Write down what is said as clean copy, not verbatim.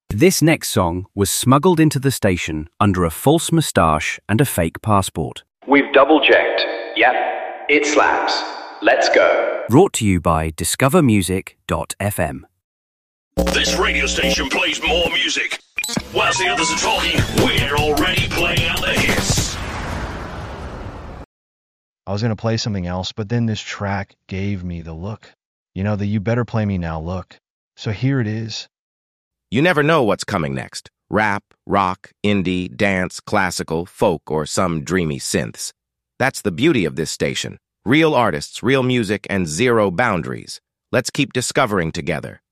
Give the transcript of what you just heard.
This next song was smuggled into the station under a false moustache and a fake passport. We've double-checked. Yep, it slaps. Let's go. Brought to you by discovermusic.fm. This radio station plays more music. Whilst the others are talking, we're already playing out the hits. I was going to play something else, but then this track gave me the look. You know, the You Better Play Me Now look. So here it is. You never know what's coming next. Rap, rock, indie, dance, classical, folk, or some dreamy synths. That's the beauty of this station. Real artists, real music, and zero boundaries. Let's keep discovering together.